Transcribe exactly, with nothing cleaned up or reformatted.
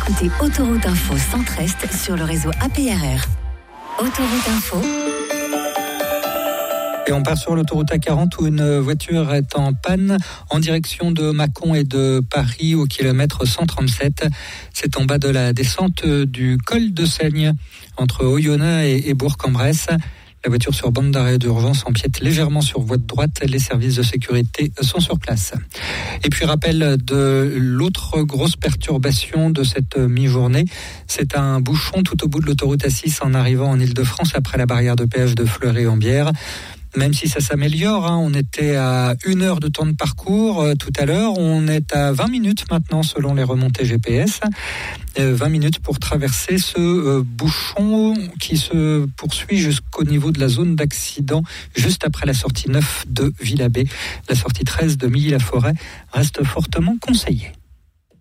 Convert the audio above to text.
écoutez Autoroute Info Centre-Est sur le réseau A P R R. Autoroute Info. Et on part sur l'autoroute A quarante où une voiture est en panne en direction de Mâcon et de Paris au kilomètre cent trente-sept. C'est en bas de la descente du col de Seigne entre Oyonnax et, et Bourg-en-Bresse. La voiture sur bande d'arrêt d'urgence empiète légèrement sur voie de droite. Les services de sécurité sont sur place. Et puis rappel de l'autre grosse perturbation de cette mi-journée. C'est un bouchon tout au bout de l'autoroute A six en arrivant en Ile-de-France après la barrière de péage de Fleury-en-Bière. Même si ça s'améliore, hein, on était à une heure de temps de parcours euh, tout à l'heure, on est à vingt minutes maintenant selon les remontées G P S. Euh, vingt minutes pour traverser ce euh, bouchon qui se poursuit jusqu'au niveau de la zone d'accident, juste après la sortie neuf de Villabé. La sortie treize de Milly-la-Forêt reste fortement conseillée.